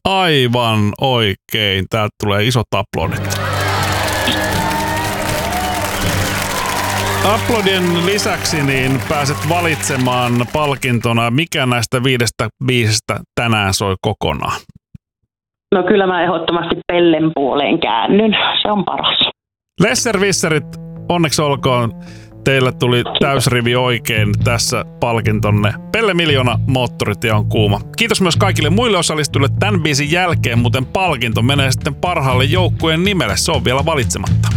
Aivan oikein. Täältä tulee isot aplodit. Aplodien lisäksi niin pääset valitsemaan palkintona, mikä näistä 5 biisistä tänään soi kokonaan. No kyllä mä ehdottomasti Pellen puoleen käännyn. Se on paras. Lesser-visserit, onneksi olkoon. Teillä tuli täysrivi oikein tässä palkintonne. Pelle Miljoona, Moottoritie on kuuma. Kiitos myös kaikille muille osallistujille. Tämän biisin jälkeen muuten palkinto menee sitten parhaalle joukkueen nimelle. Se on vielä valitsematta.